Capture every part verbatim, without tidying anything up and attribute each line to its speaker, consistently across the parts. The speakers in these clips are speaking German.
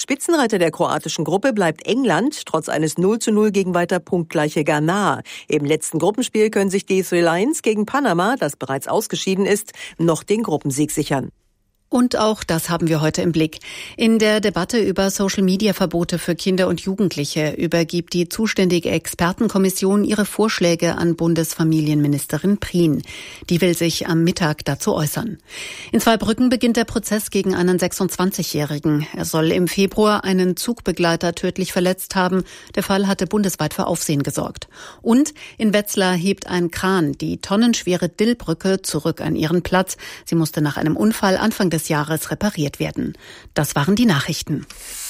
Speaker 1: Spitzenreiter der kroatischen Gruppe bleibt England, trotz eines null zu null gegen weiter punktgleiche Ghana. Im letzten Gruppenspiel können sich die Three Lions gegen Panama, das bereits ausgeschieden ist, noch den Gruppensieg sichern.
Speaker 2: Und auch das haben wir heute im Blick. In der Debatte über Social-Media-Verbote für Kinder und Jugendliche übergibt die zuständige Expertenkommission ihre Vorschläge an Bundesfamilienministerin Prien. Die will sich am Mittag dazu äußern. In Zweibrücken beginnt der Prozess gegen einen sechsundzwanzigjährigen. Er soll im Februar einen Zugbegleiter tödlich verletzt haben. Der Fall hatte bundesweit für Aufsehen gesorgt. Und in Wetzlar hebt ein Kran die tonnenschwere Dillbrücke zurück an ihren Platz. Sie musste nach einem Unfall Anfang des Jahres repariert werden. Das waren die Nachrichten.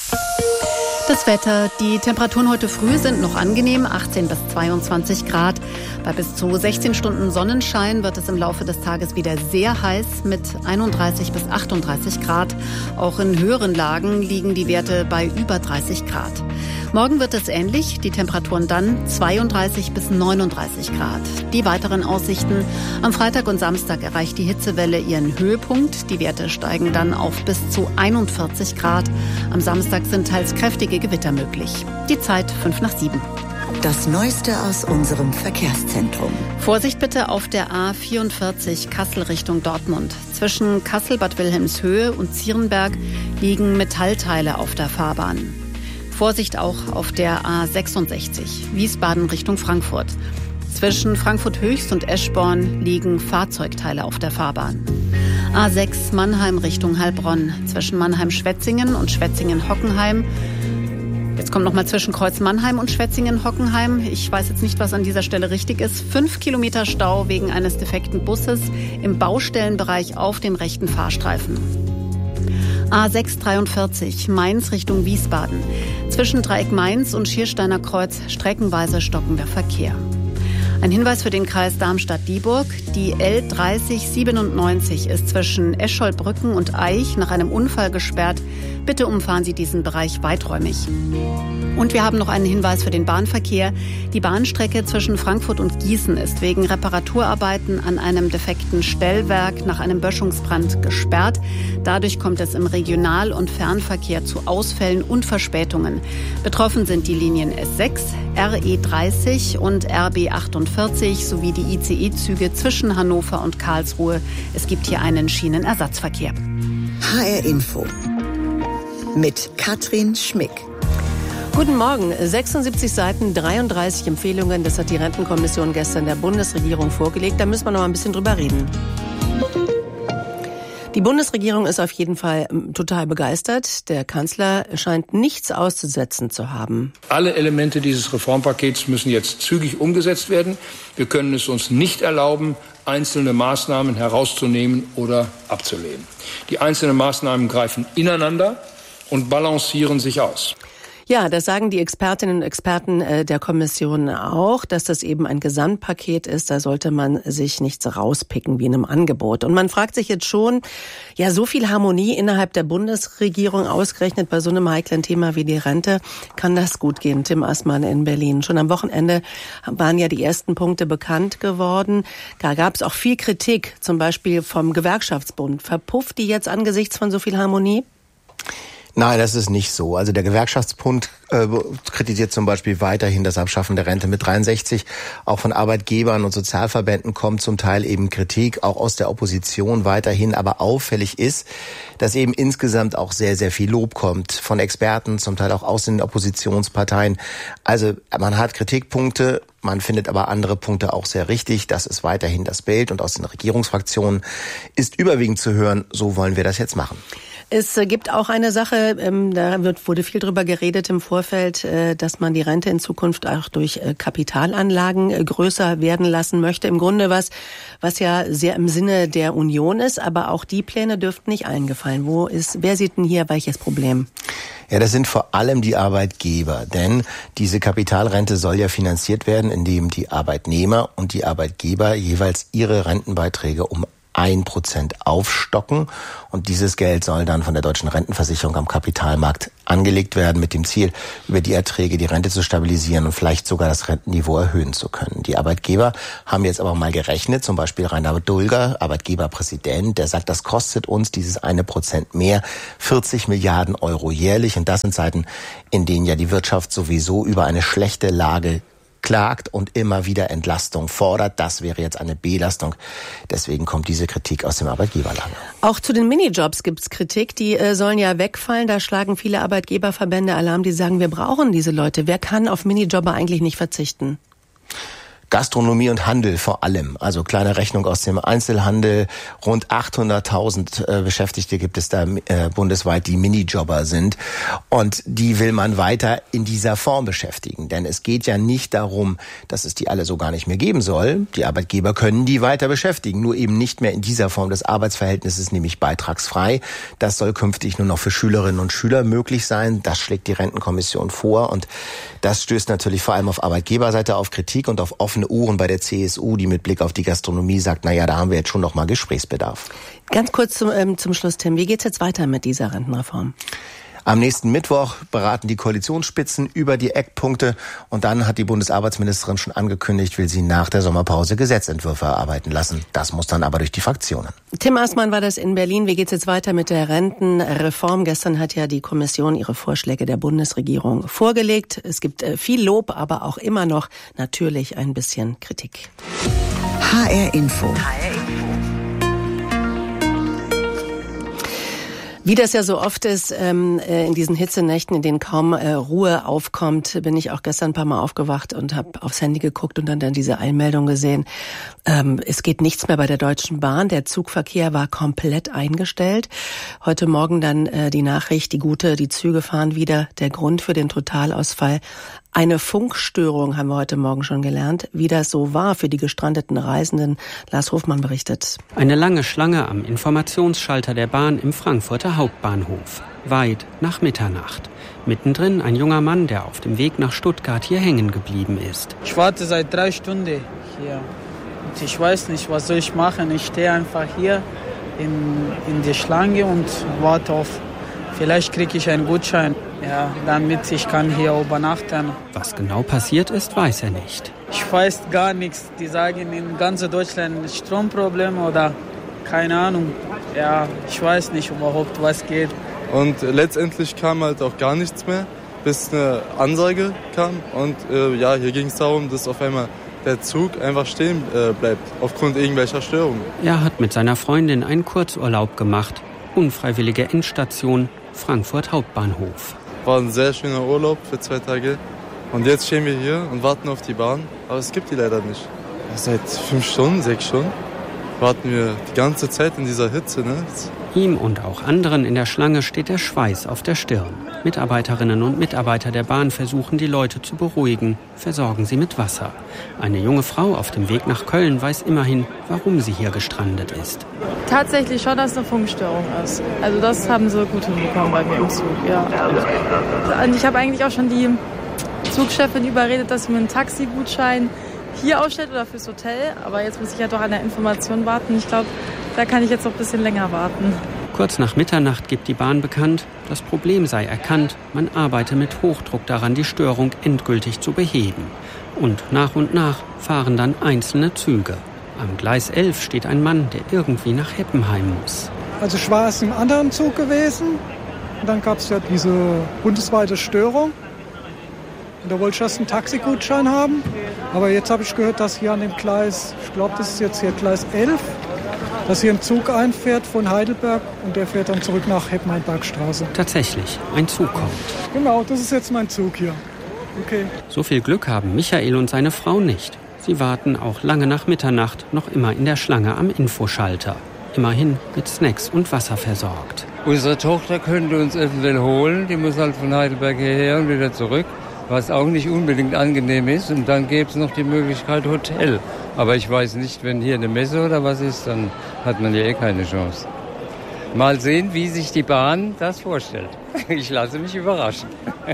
Speaker 2: Das Wetter. Die Temperaturen heute früh sind noch angenehm, achtzehn bis zweiundzwanzig Grad. Bei bis zu sechzehn Stunden Sonnenschein wird es im Laufe des Tages wieder sehr heiß mit einunddreißig bis achtunddreißig Grad. Auch in höheren Lagen liegen die Werte bei über dreißig Grad. Morgen wird es ähnlich, die Temperaturen dann zweiunddreißig bis neununddreißig Grad. Die weiteren Aussichten: Am Freitag und Samstag erreicht die Hitzewelle ihren Höhepunkt. Die Werte steigen dann auf bis zu einundvierzig Grad. Am Samstag sind teils kräftige Gewitter möglich. Die Zeit fünf nach sieben.
Speaker 3: Das Neueste aus unserem Verkehrszentrum.
Speaker 2: Vorsicht bitte auf der A vierundvierzig Kassel Richtung Dortmund. Zwischen Kassel-Bad Wilhelmshöhe und Zierenberg liegen Metallteile auf der Fahrbahn. Vorsicht auch auf der A sechsundsechzig Wiesbaden Richtung Frankfurt. Zwischen Frankfurt Höchst und Eschborn liegen Fahrzeugteile auf der Fahrbahn. A sechs Mannheim Richtung Heilbronn. Zwischen Mannheim-Schwetzingen und Schwetzingen-Hockenheim. Jetzt kommt nochmal zwischen Kreuz Mannheim und Schwetzingen-Hockenheim. Ich weiß jetzt nicht, was an dieser Stelle richtig ist. Fünf Kilometer Stau wegen eines defekten Busses im Baustellenbereich auf dem rechten Fahrstreifen. A sechs dreiundvierzig Mainz Richtung Wiesbaden. Zwischen Dreieck Mainz und Schiersteiner Kreuz streckenweise stockender Verkehr. Ein Hinweis für den Kreis Darmstadt-Dieburg. Die L dreißig siebenundneunzig ist zwischen Escholbrücken und Aich nach einem Unfall gesperrt. Bitte umfahren Sie diesen Bereich weiträumig. Und wir haben noch einen Hinweis für den Bahnverkehr. Die Bahnstrecke zwischen Frankfurt und Gießen ist wegen Reparaturarbeiten an einem defekten Stellwerk nach einem Böschungsbrand gesperrt. Dadurch kommt es im Regional- und Fernverkehr zu Ausfällen und Verspätungen. Betroffen sind die Linien S sechs, R E dreißig und R B achtundvierzig sowie die I C E-Züge zwischen Hannover und Karlsruhe. Es gibt hier einen Schienenersatzverkehr.
Speaker 3: H R Info mit Katrin Schmick.
Speaker 1: Guten Morgen. sechsundsiebzig Seiten, dreiunddreißig Empfehlungen. Das hat die Rentenkommission gestern der Bundesregierung vorgelegt. Da müssen wir noch mal ein bisschen drüber reden. Die Bundesregierung ist auf jeden Fall total begeistert. Der Kanzler scheint nichts auszusetzen zu haben.
Speaker 4: Alle Elemente dieses Reformpakets müssen jetzt zügig umgesetzt werden. Wir können es uns nicht erlauben, einzelne Maßnahmen herauszunehmen oder abzulehnen. Die einzelnen Maßnahmen greifen ineinander und balancieren sich aus.
Speaker 1: Ja, das sagen die Expertinnen und Experten der Kommission auch, dass das eben ein Gesamtpaket ist. Da sollte man sich nichts rauspicken wie in einem Angebot. Und man fragt sich jetzt schon, ja, so viel Harmonie innerhalb der Bundesregierung ausgerechnet bei so einem heiklen Thema wie die Rente, kann das gut gehen? Tim Assmann in Berlin. Schon am Wochenende waren ja die ersten Punkte bekannt geworden. Da gab es auch viel Kritik, zum Beispiel vom Gewerkschaftsbund. Verpufft die jetzt angesichts von so viel Harmonie?
Speaker 5: Nein, das ist nicht so. Also der Gewerkschaftsbund äh, kritisiert zum Beispiel weiterhin das Abschaffen der Rente mit dreiundsechzig. Auch von Arbeitgebern und Sozialverbänden kommt zum Teil eben Kritik, auch aus der Opposition weiterhin. Aber auffällig ist, dass eben insgesamt auch sehr, sehr viel Lob kommt von Experten, zum Teil auch aus den Oppositionsparteien. Also man hat Kritikpunkte, man findet aber andere Punkte auch sehr richtig. Das ist weiterhin das Bild. Und aus den Regierungsfraktionen ist überwiegend zu hören, so wollen wir das jetzt machen.
Speaker 1: Es gibt auch eine Sache, da wird, wurde viel drüber geredet im Vorfeld, dass man die Rente in Zukunft auch durch Kapitalanlagen größer werden lassen möchte. Im Grunde was, was ja sehr im Sinne der Union ist, aber auch die Pläne dürften nicht allen gefallen. Wo ist, wer sieht denn hier welches Problem?
Speaker 5: Ja, das sind vor allem die Arbeitgeber, denn diese Kapitalrente soll ja finanziert werden, indem die Arbeitnehmer und die Arbeitgeber jeweils ihre Rentenbeiträge um ein Prozent aufstocken. Und dieses Geld soll dann von der Deutschen Rentenversicherung am Kapitalmarkt angelegt werden mit dem Ziel, über die Erträge die Rente zu stabilisieren und vielleicht sogar das Rentenniveau erhöhen zu können. Die Arbeitgeber haben jetzt aber mal gerechnet, zum Beispiel Rainer Dulger, Arbeitgeberpräsident, der sagt, das kostet uns dieses eine Prozent mehr, vierzig Milliarden Euro jährlich. Und das sind Zeiten, in denen ja die Wirtschaft sowieso über eine schlechte Lage klagt und immer wieder Entlastung fordert. Das wäre jetzt eine Belastung. Deswegen kommt diese Kritik aus dem Arbeitgeberlager.
Speaker 1: Auch zu den Minijobs gibt's Kritik. Die äh, sollen ja wegfallen. Da schlagen viele Arbeitgeberverbände Alarm, die sagen, wir brauchen diese Leute. Wer kann auf Minijobber eigentlich nicht verzichten?
Speaker 5: Gastronomie und Handel vor allem, also kleine Rechnung aus dem Einzelhandel, rund achthunderttausend äh, Beschäftigte gibt es da äh, bundesweit, die Minijobber sind, und die will man weiter in dieser Form beschäftigen, denn es geht ja nicht darum, dass es die alle so gar nicht mehr geben soll. Die Arbeitgeber können die weiter beschäftigen, nur eben nicht mehr in dieser Form des Arbeitsverhältnisses, nämlich beitragsfrei. Das soll künftig nur noch für Schülerinnen und Schüler möglich sein. Das schlägt die Rentenkommission vor, und das stößt natürlich vor allem auf Arbeitgeberseite auf Kritik und auf offene Ohren bei der C S U, die mit Blick auf die Gastronomie sagt, naja, da haben wir jetzt schon noch mal Gesprächsbedarf.
Speaker 1: Ganz kurz zum, ähm, zum Schluss, Tim. Wie geht's jetzt weiter mit dieser Rentenreform?
Speaker 5: Am nächsten Mittwoch beraten die Koalitionsspitzen über die Eckpunkte, und dann hat die Bundesarbeitsministerin schon angekündigt, will sie nach der Sommerpause Gesetzentwürfe erarbeiten lassen. Das muss dann aber durch die Fraktionen.
Speaker 1: Tim Aßmann war das in Berlin. Wie geht's jetzt weiter mit der Rentenreform? Gestern hat ja die Kommission ihre Vorschläge der Bundesregierung vorgelegt. Es gibt viel Lob, aber auch immer noch natürlich ein bisschen Kritik.
Speaker 3: H R Info.
Speaker 1: Wie das ja so oft ist, ähm, in diesen Hitzenächten, in denen kaum äh, Ruhe aufkommt, bin ich auch gestern ein paar Mal aufgewacht und habe aufs Handy geguckt und dann, dann diese Eilmeldung gesehen. Ähm, es geht nichts mehr bei der Deutschen Bahn. Der Zugverkehr war komplett eingestellt. Heute Morgen dann äh, die Nachricht, die gute, die Züge fahren wieder. Der Grund für den Totalausfall: eine Funkstörung, haben wir heute Morgen schon gelernt. Wie das so war für die gestrandeten Reisenden, Lars Hofmann berichtet.
Speaker 6: Eine lange Schlange am Informationsschalter der Bahn im Frankfurter Hauptbahnhof. Weit nach Mitternacht. Mittendrin ein junger Mann, der auf dem Weg nach Stuttgart hier hängen geblieben ist.
Speaker 7: Ich warte seit drei Stunden hier. Und ich weiß nicht, was soll ich machen. Ich stehe einfach hier in, in der Schlange und warte auf, vielleicht kriege ich einen Gutschein. Ja, damit ich kann hier übernachten.
Speaker 6: Was genau passiert ist, weiß er nicht.
Speaker 7: Ich weiß gar nichts. Die sagen in ganz Deutschland Stromproblem oder keine Ahnung. Ja, ich weiß nicht überhaupt, was geht.
Speaker 8: Und letztendlich kam halt auch gar nichts mehr, bis eine Ansage kam. Und äh, ja, hier ging es darum, dass auf einmal der Zug einfach stehen äh, bleibt, aufgrund irgendwelcher Störungen.
Speaker 6: Er hat mit seiner Freundin einen Kurzurlaub gemacht. Unfreiwillige Endstation, Frankfurt Hauptbahnhof.
Speaker 8: War ein sehr schöner Urlaub für zwei Tage. Und jetzt stehen wir hier und warten auf die Bahn. Aber es gibt die leider nicht. Seit fünf Stunden, sechs Stunden warten wir die ganze Zeit in dieser Hitze. Ne?
Speaker 6: Ihm und auch anderen in der Schlange steht der Schweiß auf der Stirn. Mitarbeiterinnen und Mitarbeiter der Bahn versuchen, die Leute zu beruhigen, versorgen sie mit Wasser. Eine junge Frau auf dem Weg nach Köln weiß immerhin, warum sie hier gestrandet ist.
Speaker 9: Tatsächlich schon, dass es eine Funkstörung ist. Also das haben sie gut hinbekommen bei mir im Zug, ja. Und ich habe eigentlich auch schon die Zugchefin überredet, dass sie mir einen Taxigutschein hier ausstellt oder fürs Hotel. Aber jetzt muss ich ja doch an der Information warten. Ich glaube, da kann ich jetzt noch ein bisschen länger warten.
Speaker 6: Kurz nach Mitternacht gibt die Bahn bekannt, das Problem sei erkannt. Man arbeite mit Hochdruck daran, die Störung endgültig zu beheben. Und nach und nach fahren dann einzelne Züge. Am Gleis elf steht ein Mann, der irgendwie nach Heppenheim muss.
Speaker 10: Also ich war erst im anderen Zug gewesen. Und dann gab es ja diese bundesweite Störung. Und da wollte ich erst einen Taxigutschein haben. Aber jetzt habe ich gehört, dass hier an dem Gleis, ich glaube, das ist jetzt hier Gleis elf, dass hier ein Zug einfährt von Heidelberg und der fährt dann zurück nach Heppenheim-Bergstraße.
Speaker 6: Tatsächlich, ein Zug kommt.
Speaker 10: Genau, das ist jetzt mein Zug hier. Okay.
Speaker 6: So viel Glück haben Michael und seine Frau nicht. Sie warten auch lange nach Mitternacht noch immer in der Schlange am Infoschalter. Immerhin mit Snacks und Wasser versorgt.
Speaker 11: Unsere Tochter könnte uns eventuell holen. Die muss halt von Heidelberg hierher und wieder zurück. Was auch nicht unbedingt angenehm ist. Und dann gäbe es noch die Möglichkeit Hotel. Aber ich weiß nicht, wenn hier eine Messe oder was ist, dann hat man ja eh keine Chance. Mal sehen, wie sich die Bahn das vorstellt. Ich lasse mich überraschen.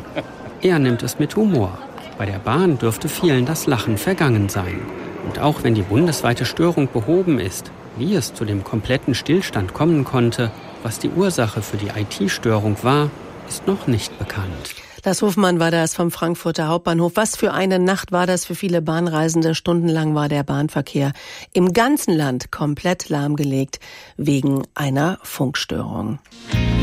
Speaker 6: Er nimmt es mit Humor. Bei der Bahn dürfte vielen das Lachen vergangen sein. Und auch wenn die bundesweite Störung behoben ist, Wie es zu dem kompletten Stillstand kommen konnte, was die Ursache für die I T-Störung war, ist noch nicht bekannt.
Speaker 1: Lars Hofmann war das vom Frankfurter Hauptbahnhof. Was für eine Nacht war das für viele Bahnreisende. Stundenlang war der Bahnverkehr im ganzen Land komplett lahmgelegt wegen einer Funkstörung.